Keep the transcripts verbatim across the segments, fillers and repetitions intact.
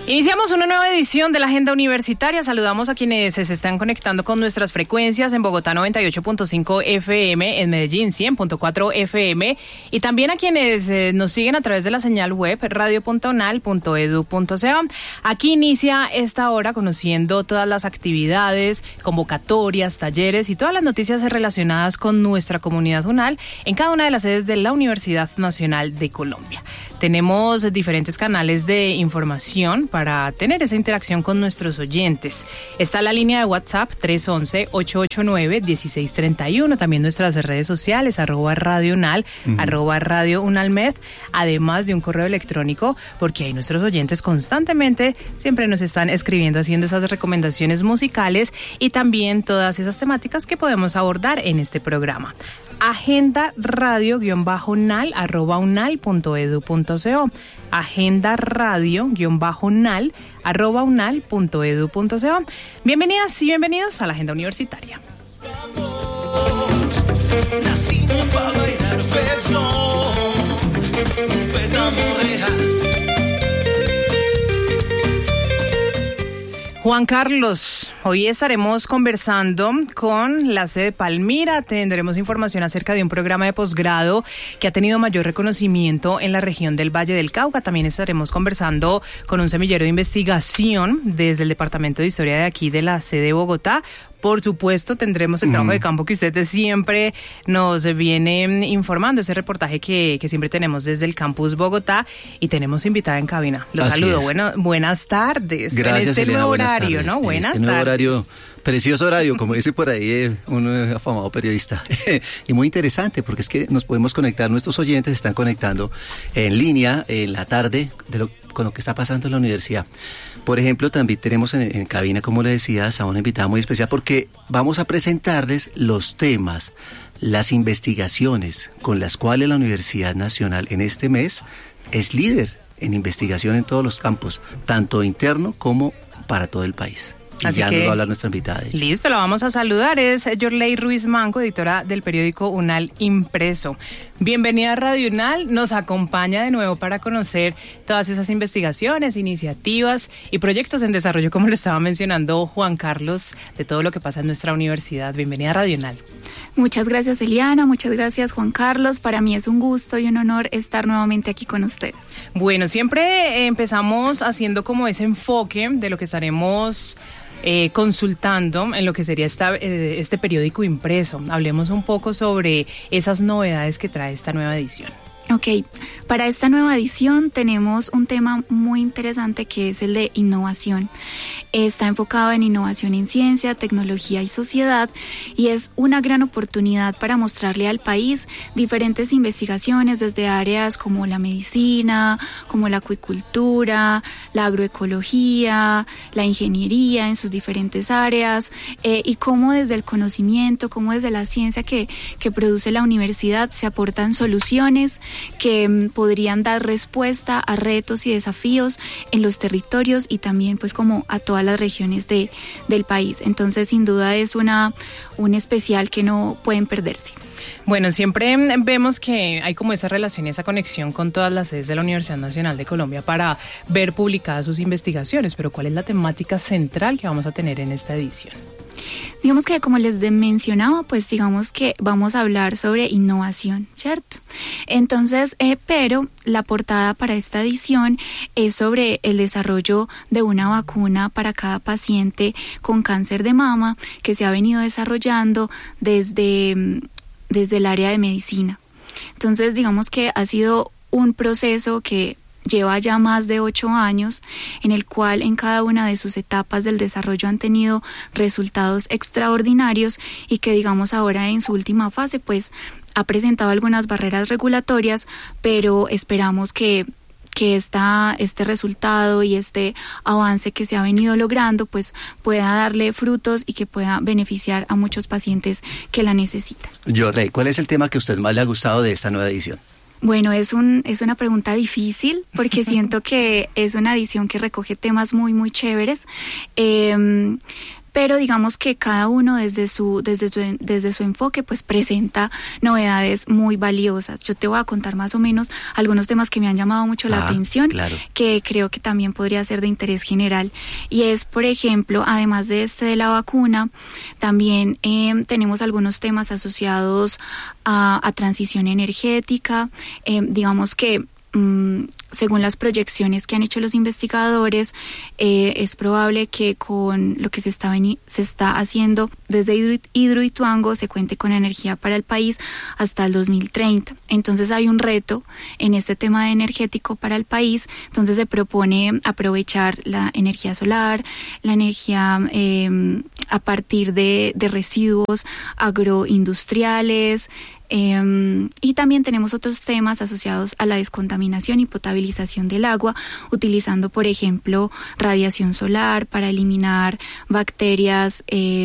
Iniciamos una nueva edición de la Agenda Universitaria. Saludamos a quienes se están conectando con nuestras frecuencias en Bogotá noventa y ocho punto cinco F M, en Medellín cien punto cuatro F M y también a quienes eh, nos siguen a través de la señal web radio punto unal punto edu punto co. Aquí inicia esta hora conociendo todas las actividades, convocatorias, talleres y todas las noticias relacionadas con nuestra comunidad unal en cada una de las sedes de la Universidad Nacional de Colombia. Tenemos diferentes canales de información para tener esa interacción con nuestros oyentes. Está la línea de WhatsApp tres once, ocho ocho nueve, dieciséis treinta y uno, también nuestras redes sociales, arroba Radio Unal, uh-huh. arroba Radio Unalmed, además de un correo electrónico, porque ahí nuestros oyentes constantemente siempre nos están escribiendo, haciendo esas recomendaciones musicales y también todas esas temáticas que podemos abordar en este programa. Agenda radio-unal arroba unal punto edu punto co. Agenda radio-unal arroba unal punto edu punto co. Bienvenidas y bienvenidos a la Agenda Universitaria. Nacimos para bailar Juan Carlos, hoy estaremos conversando con la sede de Palmira. Tendremos información acerca de un programa de posgrado que ha tenido mayor reconocimiento en la región del Valle del Cauca. También estaremos conversando con un semillero de investigación desde el Departamento de Historia de aquí de la sede de Bogotá. Por supuesto, tendremos el trabajo mm. de campo que usted siempre nos viene informando, ese reportaje que, que siempre tenemos desde el Campus Bogotá, y tenemos invitada en cabina. Los Así saludo. Bueno, buenas tardes. Gracias, en este Elena, nuevo buenas horario, tardes. ¿no? En Buenas este tardes. Nuevo horario, precioso horario, como dice por ahí eh, un afamado periodista. Y muy interesante, porque es que nos podemos conectar, nuestros oyentes están conectando en línea en la tarde de lo, con lo que está pasando en la universidad. Por ejemplo, también tenemos en, en cabina, como le decías, a una invitada muy especial porque vamos a presentarles los temas, las investigaciones con las cuales la Universidad Nacional en este mes es líder en investigación en todos los campos, tanto interno como para todo el país. Y Así ya que, nos va a hablar nuestra invitada. Listo, la vamos a saludar. Es Yorley Ruiz Manco, editora del periódico Unal Impreso. Bienvenida a Radio Unal. Nos acompaña de nuevo para conocer todas esas investigaciones, iniciativas y proyectos en desarrollo, como lo estaba mencionando Juan Carlos, de todo lo que pasa en nuestra universidad. Bienvenida a Radio Unal. Muchas gracias, Eliana. Muchas gracias, Juan Carlos. Para mí es un gusto y un honor estar nuevamente aquí con ustedes. Bueno, siempre empezamos haciendo como ese enfoque de lo que estaremos Eh, consultando en lo que sería esta, eh, este periódico impreso. Hablemos un poco sobre esas novedades que trae esta nueva edición. Ok, para esta nueva edición tenemos un tema muy interesante que es el de innovación. Está enfocado en innovación en ciencia, tecnología y sociedad, y es una gran oportunidad para mostrarle al país diferentes investigaciones desde áreas como la medicina, como la acuicultura, la agroecología, la ingeniería en sus diferentes áreas, eh, y cómo desde el conocimiento, cómo desde la ciencia que, que produce la universidad se aportan soluciones que podrían dar respuesta a retos y desafíos en los territorios y también pues como a todas las regiones de, del país. Entonces sin duda es una, un especial que no pueden perderse. Bueno, siempre vemos que hay como esa relación y esa conexión con todas las sedes de la Universidad Nacional de Colombia para ver publicadas sus investigaciones, pero ¿cuál es la temática central que vamos a tener en esta edición? Digamos que como les mencionaba, pues digamos que vamos a hablar sobre innovación, ¿cierto? Entonces, eh, pero la portada para esta edición es sobre el desarrollo de una vacuna para cada paciente con cáncer de mama que se ha venido desarrollando desde, desde el área de medicina. Entonces, digamos que ha sido un proceso que lleva ya más de ocho años, en el cual en cada una de sus etapas del desarrollo han tenido resultados extraordinarios y que digamos ahora en su última fase pues ha presentado algunas barreras regulatorias, pero esperamos que que esta, este resultado y este avance que se ha venido logrando pues pueda darle frutos y que pueda beneficiar a muchos pacientes que la necesitan. Yorley, ¿cuál es el tema que a usted más le ha gustado de esta nueva edición? Bueno, es un es una pregunta difícil porque siento que es una edición que recoge temas muy, muy chéveres. Eh, pero digamos que cada uno desde su, desde su, desde su enfoque pues presenta novedades muy valiosas. Yo te voy a contar más o menos algunos temas que me han llamado mucho la ah, atención, claro. que creo que también podría ser de interés general, y es, por ejemplo, además de este de la vacuna, también eh, tenemos algunos temas asociados a, a transición energética, eh, digamos que mm, según las proyecciones que han hecho los investigadores, eh, es probable que con lo que se está, se está haciendo desde Hidro, Hidroituango se cuente con energía para el país hasta el dos mil treinta. Entonces hay un reto en este tema energético para el país. Entonces se propone aprovechar la energía solar, la energía eh, a partir de, de residuos agroindustriales, Eh, y también tenemos otros temas asociados a la descontaminación y potabilización del agua, utilizando, por ejemplo, radiación solar para eliminar bacterias, eh,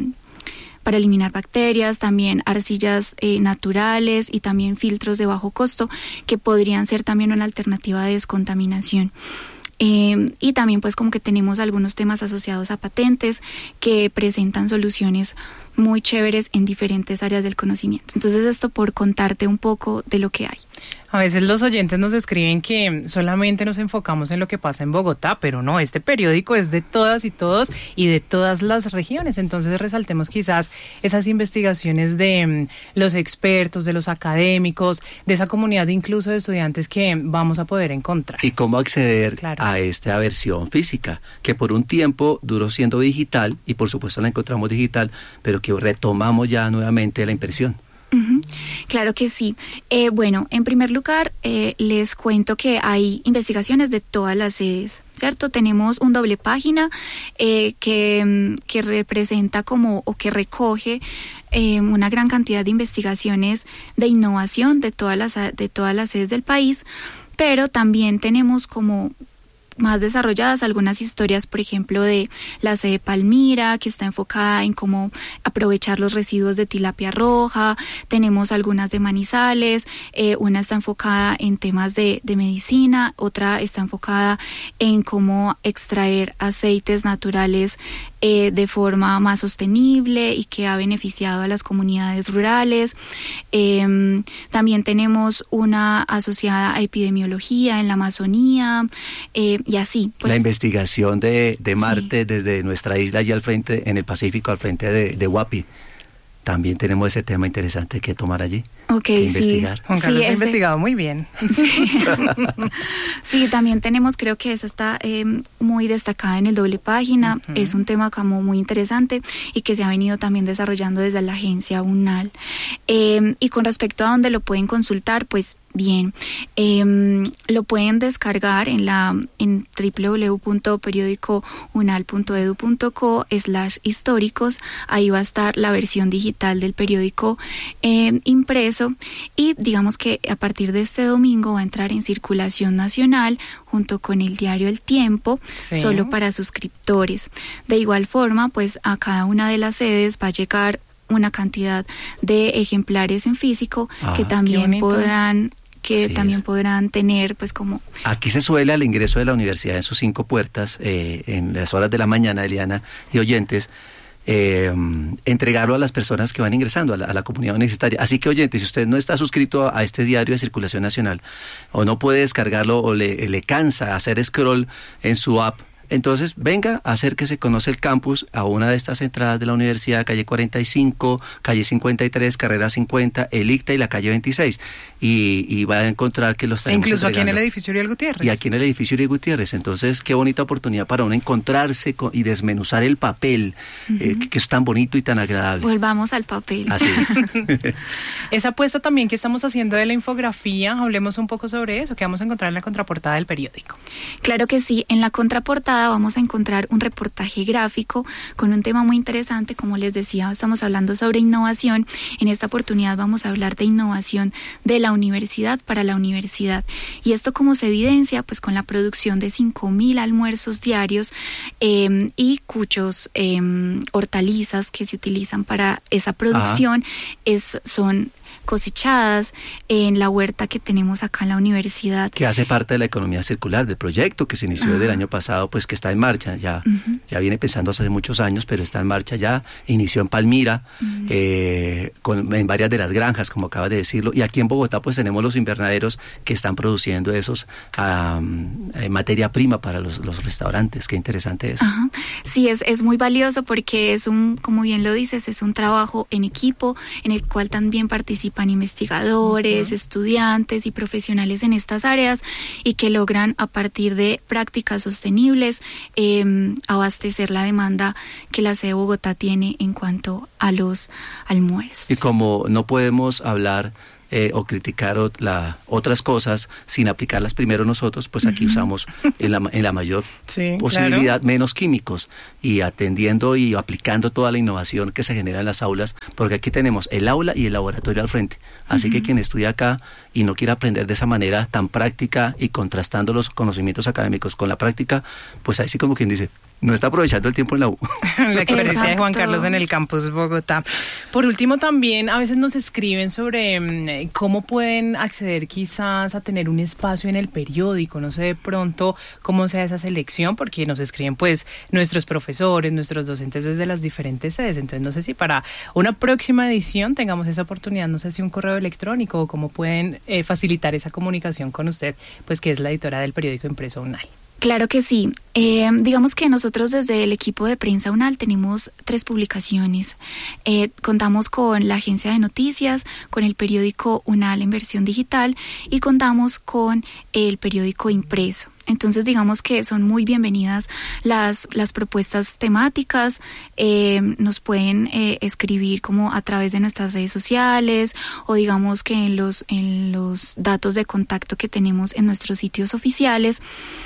para eliminar bacterias, también arcillas eh, naturales y también filtros de bajo costo que podrían ser también una alternativa de descontaminación. Eh, y también pues como que tenemos algunos temas asociados a patentes que presentan soluciones muy chéveres en diferentes áreas del conocimiento. Entonces esto por contarte un poco de lo que hay. A veces los oyentes nos escriben que solamente nos enfocamos en lo que pasa en Bogotá, pero no, este periódico es de todas y todos y de todas las regiones. Entonces resaltemos quizás esas investigaciones de um, los expertos, de los académicos, de esa comunidad incluso de estudiantes que vamos a poder encontrar. Y cómo acceder claro. a esta versión física, que por un tiempo duró siendo digital y por supuesto la encontramos digital, pero que retomamos ya nuevamente la impresión. Uh-huh. Claro que sí. Eh, bueno, en primer lugar, eh, les cuento que hay investigaciones de todas las sedes, ¿cierto? Tenemos un doble página eh, que, que representa como o que recoge eh, una gran cantidad de investigaciones de innovación de todas las, de todas las sedes del país, pero también tenemos como más desarrolladas algunas historias, por ejemplo, de la sede Palmira, que está enfocada en cómo aprovechar los residuos de tilapia roja. Tenemos algunas de Manizales, eh, una está enfocada en temas de, de medicina, otra está enfocada en cómo extraer aceites naturales eh, de forma más sostenible y que ha beneficiado a las comunidades rurales. Eh, también tenemos una asociada a epidemiología en la Amazonía, eh, y así. Pues, la investigación de, de Marte, sí, desde nuestra isla y al frente, en el Pacífico, al frente de, de Huapi. También tenemos ese tema interesante que tomar allí. Ok, que investigar. Sí. Juan Carlos sí, ha ese... investigado muy bien. Sí. Sí, también tenemos, creo que esa está eh, muy destacada en el doble página. Uh-huh. Es un tema como muy interesante y que se ha venido también desarrollando desde la agencia UNAL. Eh, y con respecto a dónde lo pueden consultar, pues bien, eh, lo pueden descargar en la en doble u doble u doble u punto periódico unal punto edu punto co slash históricos. Ahí va a estar la versión digital del periódico eh, impreso, y digamos que a partir de este domingo va a entrar en circulación nacional junto con el diario El Tiempo, sí, solo para suscriptores. De igual forma, pues a cada una de las sedes va a llegar una cantidad de ejemplares en físico, ah, que también podrán que sí, también es. podrán tener pues como... Aquí se suele al ingreso de la universidad en sus cinco puertas, eh, en las horas de la mañana, Eliana y oyentes, eh, entregarlo a las personas que van ingresando a la, a la comunidad universitaria. Así que, oyentes, si usted no está suscrito a, a este diario de circulación nacional, o no puede descargarlo, o le, le cansa hacer scroll en su app, entonces venga, acérquese, conoce el campus a una de estas entradas de la universidad, calle cuarenta y cinco, calle cincuenta y tres, carrera cincuenta, el ICTA y la calle veintiséis, y, y va a encontrar que lo estaremos incluso entregando. Aquí en el edificio Uriel Gutiérrez. Y aquí en el edificio Uriel Gutiérrez. Entonces, qué bonita oportunidad para uno encontrarse con, y desmenuzar el papel, uh-huh, eh, que, que es tan bonito y tan agradable. Volvamos al papel. Así es. Esa apuesta también que estamos haciendo de la infografía, hablemos un poco sobre eso, que vamos a encontrar en la contraportada del periódico. Claro que sí, en la contraportada vamos a encontrar un reportaje gráfico con un tema muy interesante. Como les decía, estamos hablando sobre innovación. En esta oportunidad vamos a hablar de innovación de la universidad para la universidad. Y esto como se evidencia pues con la producción de cinco mil almuerzos diarios eh, y cuchos, eh, hortalizas que se utilizan para esa producción, es, son cosechadas en la huerta que tenemos acá en la universidad. Que hace parte de la economía circular, del proyecto que se inició desde el año pasado, pues que está en marcha, ya, uh-huh. ya viene pensando hace muchos años, pero está en marcha ya, inició en Palmira, uh-huh. eh, con, en varias de las granjas, como acabas de decirlo, y aquí en Bogotá pues tenemos los invernaderos que están produciendo esos um, eh, materia prima para los, los restaurantes. Qué interesante eso. Uh-huh. Sí, es, es muy valioso porque es un, como bien lo dices, es un trabajo en equipo en el cual también participan investigadores, uh-huh. estudiantes y profesionales en estas áreas y que logran a partir de prácticas sostenibles eh, abastecer la demanda que la sede de Bogotá tiene en cuanto a los almuerzos. Y como no podemos hablar Eh, o criticar o, la, otras cosas sin aplicarlas primero nosotros, pues aquí uh-huh. usamos en la, en la mayor sí, posibilidad claro. menos químicos y atendiendo y aplicando toda la innovación que se genera en las aulas, porque aquí tenemos el aula y el laboratorio al frente, así uh-huh. que quien estudia acá y no quiere aprender de esa manera tan práctica y contrastando los conocimientos académicos con la práctica, pues ahí sí como quien dice, no está aprovechando el tiempo en la U. La experiencia Exacto. de Juan Carlos en el campus Bogotá. Por último, también a veces nos escriben sobre um, cómo pueden acceder quizás a tener un espacio en el periódico. No sé de pronto cómo sea esa selección, porque nos escriben pues nuestros profesores, nuestros docentes desde las diferentes sedes. Entonces no sé si para una próxima edición tengamos esa oportunidad, no sé si un correo electrónico o cómo pueden eh, facilitar esa comunicación con usted, pues que es la editora del periódico impreso UNAL. Claro que sí. Eh, digamos que nosotros desde el equipo de prensa UNAL tenemos tres publicaciones. Eh, contamos con la agencia de noticias, con el periódico UNAL en versión digital y contamos con el periódico impreso. Entonces digamos que son muy bienvenidas las, las propuestas temáticas, eh, nos pueden eh, escribir como a través de nuestras redes sociales o digamos que en los, en los datos de contacto que tenemos en nuestros sitios oficiales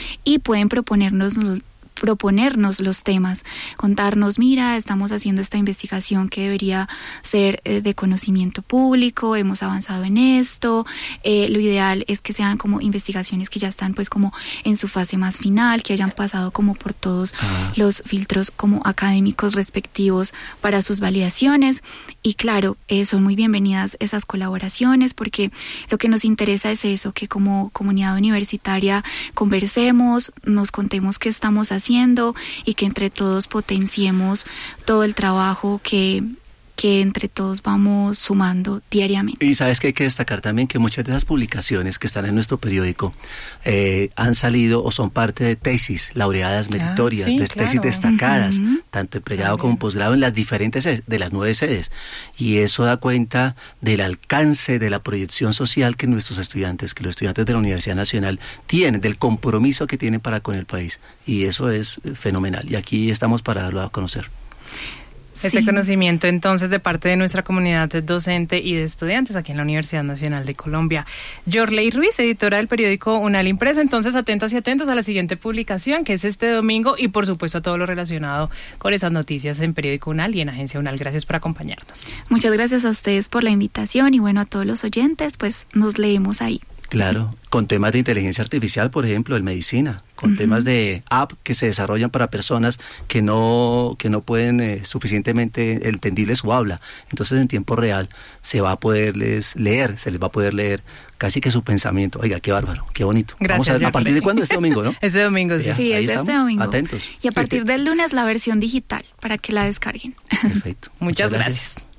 y pueden proponernos proponernos los temas, contarnos, mira, estamos haciendo esta investigación que debería ser eh, de conocimiento público, hemos avanzado en esto, eh, lo ideal es que sean como investigaciones que ya están pues como en su fase más final, que hayan pasado como por todos ah. los filtros como académicos respectivos para sus validaciones y claro, eh, son muy bienvenidas esas colaboraciones porque lo que nos interesa es eso, que como comunidad universitaria conversemos, nos contemos qué estamos haciendo y que entre todos potenciemos todo el trabajo que, que entre todos vamos sumando diariamente. Y sabes que hay que destacar también que muchas de esas publicaciones que están en nuestro periódico eh, han salido o son parte de tesis laureadas meritorias, ah, sí, de claro. tesis destacadas, uh-huh. tanto en pregrado También. como en posgrado en las diferentes sedes, de las nueve sedes. Y eso da cuenta del alcance de la proyección social que nuestros estudiantes, que los estudiantes de la Universidad Nacional tienen, del compromiso que tienen para con el país. Y eso es fenomenal. Y aquí estamos para darlo a conocer. Ese sí. conocimiento entonces de parte de nuestra comunidad docente y de estudiantes aquí en la Universidad Nacional de Colombia. Yorley Ruiz, editora del periódico UNAL Impreso, entonces atentas y atentos a la siguiente publicación que es este domingo y por supuesto a todo lo relacionado con esas noticias en periódico UNAL y en Agencia UNAL. Gracias por acompañarnos. Muchas gracias a ustedes por la invitación y bueno, a todos los oyentes, pues nos leemos ahí. Claro, con temas de inteligencia artificial, por ejemplo, en medicina, con uh-huh. temas de app que se desarrollan para personas que no que no pueden eh, suficientemente entendible su habla. Entonces, en tiempo real se va a poderles leer, se les va a poder leer casi que su pensamiento. Oiga, qué bárbaro, qué bonito. Gracias, Vamos a ver, ¿a partir de cuándo? Este domingo, ¿no? Este domingo, sí. Ya, sí, es este domingo. Atentos. Y a partir del lunes la versión digital para que la descarguen. Perfecto. Muchas, Muchas gracias. gracias.